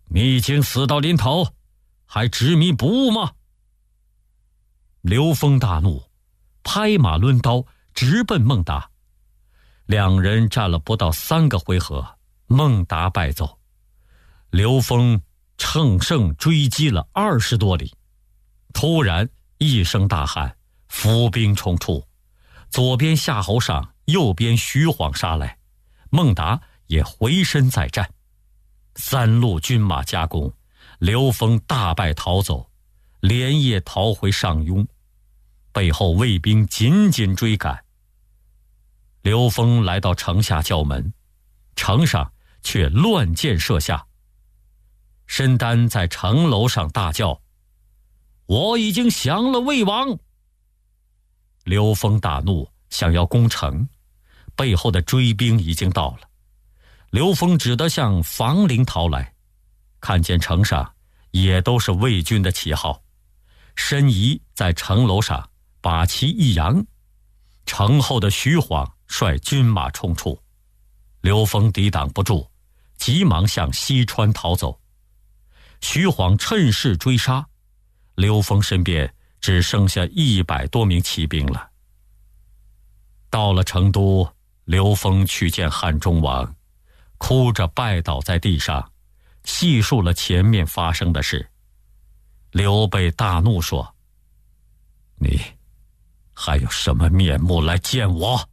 你已经死到临头，还执迷不悟吗？刘封大怒，拍马抡刀直奔孟达。两人战了不到3个回合，孟达败走。刘封乘胜追击了20多里，突然一声大喊，伏兵冲出，左边夏侯尚，右边徐晃杀来，孟达也回身再战。3路军马夹攻，刘封大败逃走，连夜逃回上庸，背后卫兵紧紧追赶。刘封来到城下叫门，城上却乱箭射下。申丹在城楼上大叫：我已经降了魏王。刘封大怒，想要攻城，背后的追兵已经到了。刘封只得向房陵逃来，看见城上也都是魏军的旗号，申仪在城楼上把旗一扬，城后的徐晃率军马冲出，刘封抵挡不住，急忙向西川逃走。徐晃趁势追杀，刘封身边只剩下100多名骑兵了。到了成都，刘封去见汉中王，哭着拜倒在地上，细述了前面发生的事。刘备大怒说：你还有什么面目来见我？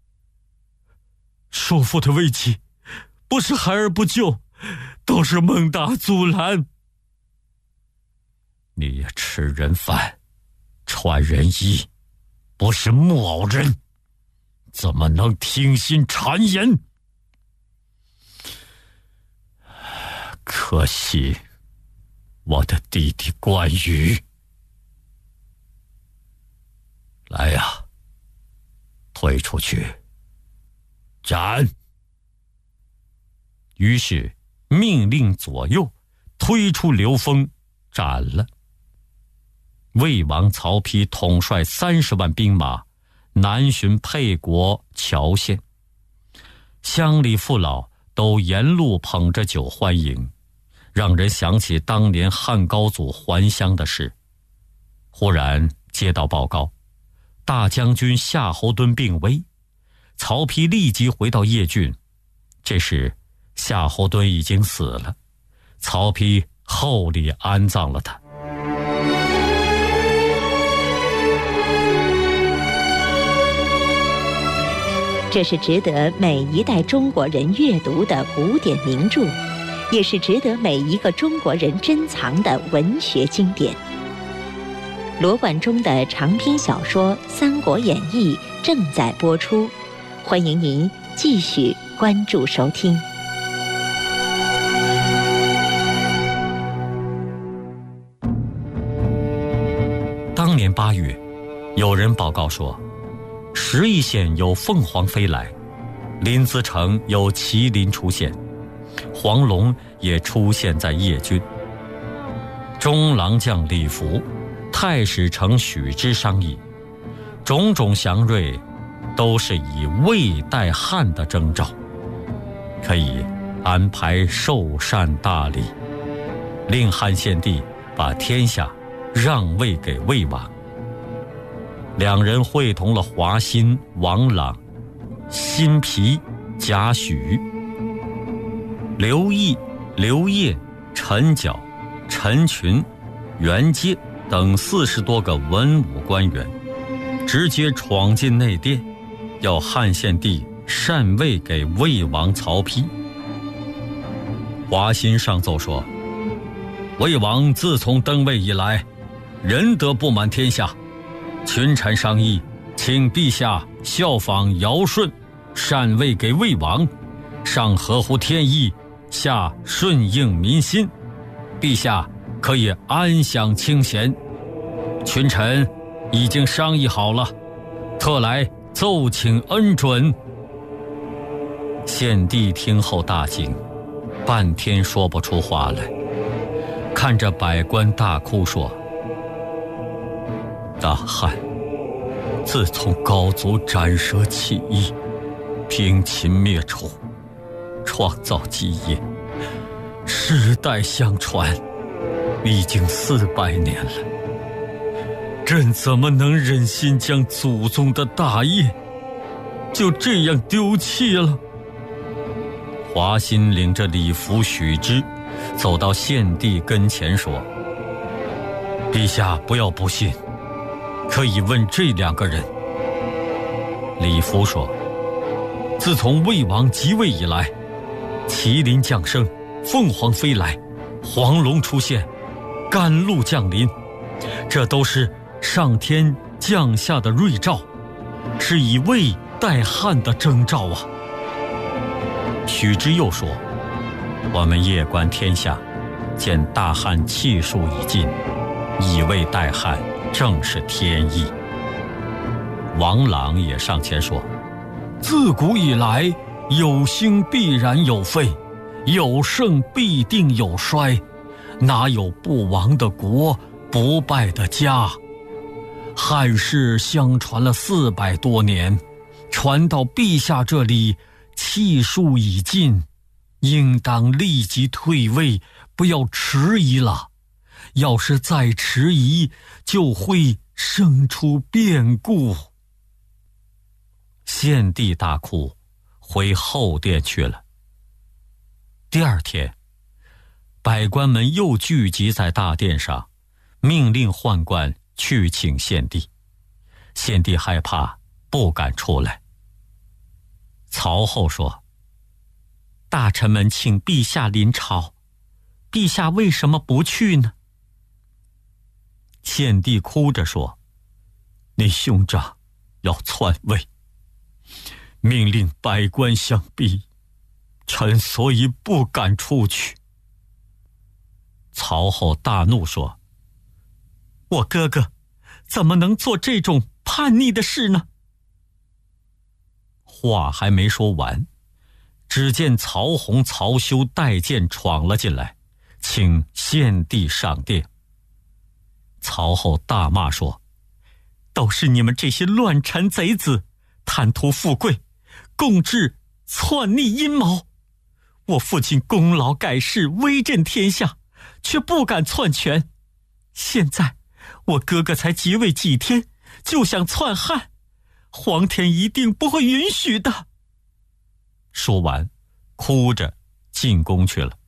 叔父的危急，不是孩儿不救，都是孟达阻拦。 你也吃人饭，穿人衣，不是木偶人，怎么能听信谗言？可惜我的弟弟关羽。来呀，退出去，斩！于是命令左右推出刘封，斩了。魏王曹丕统帅30万兵马南巡沛国、谯县，乡里父老都沿路捧着酒欢迎，让人想起当年汉高祖还乡的事。忽然接到报告，大将军夏侯惇病危，曹丕立即回到邺郡。这时夏侯惇已经死了，曹丕厚礼安葬了他。 这是值得每一代中国人阅读的古典名著，也是值得每一个中国人珍藏的文学经典。罗贯中的长篇小说《三国演义》正在播出，欢迎您继续关注收听。 当年8月，有人报告说十邑县有凤凰飞来，临淄城有麒麟出现，黄龙也出现在邺郡。中郎将李福、太史丞许之商议，种种祥瑞都是以魏代汉的征兆，可以安排授禅大礼，令汉献帝把天下让位给魏王。两人会同了华歆、王朗、辛毗、贾诩、刘毅、刘烨、陈角、陈群、袁阶等40多个文武官员，直接闯进内殿，要汉献帝禅位给魏王曹丕。华歆上奏说，魏王自从登位以来，仁德布满天下，群臣商议，请陛下效仿尧舜，禅位给魏王，上合乎天意，下顺应民心，陛下可以安享清闲。群臣已经商议好了，特来奏请恩准。献帝听后大惊，半天说不出话来，看着百官大哭说：大汉自从高祖斩蛇起义，平秦灭楚，创造基业， 世代相传，已经400年了。朕怎么能忍心将祖宗的大业就这样丢弃了？ 华歆领着礼服许之走到献帝跟前说：陛下不要不信，可以问这2个人。礼服说：自从魏王即位以来，麒麟降生，凤凰飞来，黄龙出现，甘露降临，这都是上天降下的瑞兆，是以魏代汉的征兆啊。许之又说：我们夜观天下，见大汉气数已尽，以魏代汉正是天意。王朗也上前说：自古以来，有兴必然有废，有盛必定有衰，哪有不亡的国，不败的家？汉室相传了400多年，传到陛下这里，气数已尽，应当立即退位，不要迟疑了。要是再迟疑，就会生出变故。献帝大哭，回后殿去了。第2天，百官们又聚集在大殿上，命令宦官去请献帝。献帝害怕，不敢出来。曹后说：大臣们请陛下临朝，陛下为什么不去呢？献帝哭着说：你兄长要篡位，命令百官相逼，臣所以不敢出去。曹后大怒说：我哥哥怎么能做这种叛逆的事呢？话还没说完，只见曹洪、曹休带剑闯了进来，请献帝上殿。曹后大骂说：都是你们这些乱臣贼子，贪图富贵，共治篡逆阴谋。我父亲功劳盖世，威震天下，却不敢篡权。现在我哥哥才即位几天，就想篡汉，皇天一定不会允许的。说完，哭着进宫去了。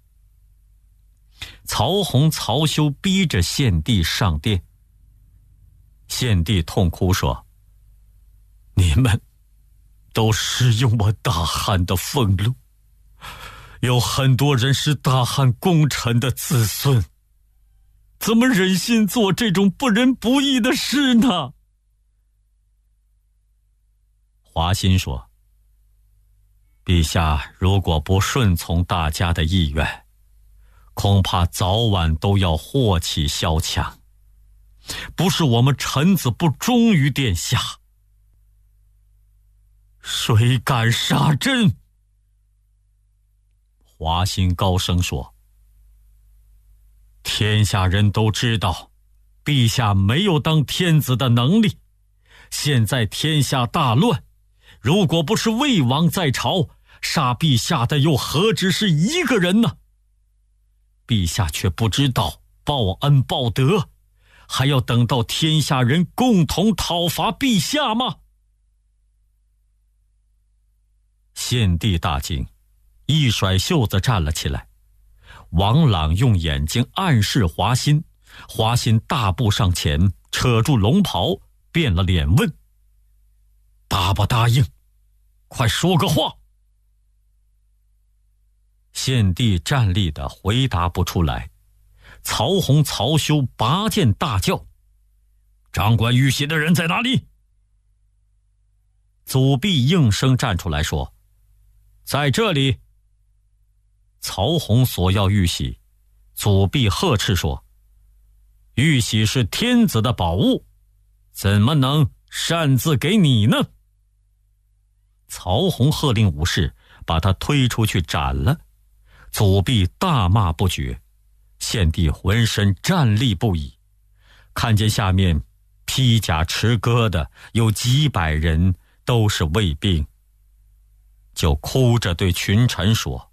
曹洪、曹休逼着献帝上殿。献帝痛哭说：你们都使用我大汉的俸禄，有很多人是大汉功臣的子孙，怎么忍心做这种不仁不义的事呢？华歆说：陛下如果不顺从大家的意愿，恐怕早晚都要祸起萧墙，不是我们臣子不忠于殿下。谁敢杀朕？华歆高声说：天下人都知道，陛下没有当天子的能力。现在天下大乱，如果不是魏王在朝，杀陛下的又何止是一个人呢？陛下却不知道报恩报德，还要等到天下人共同讨伐陛下吗？献帝大惊，一甩袖子站了起来。王朗用眼睛暗示华歆，华歆大步上前，扯住龙袍，变了脸问：答不答应？快说个话！献帝站立的回答不出来。曹洪、曹休拔剑大叫：掌管玉玺的人在哪里？祖弼应声站出来说：在这里。曹洪索要玉玺，祖弼呵斥说：玉玺是天子的宝物，怎么能擅自给你呢？曹洪喝令武士把他推出去斩了。祖弼大骂不绝，献帝浑身战栗不已，看见下面披甲持戈的有几百人，都是卫兵，就哭着对群臣说：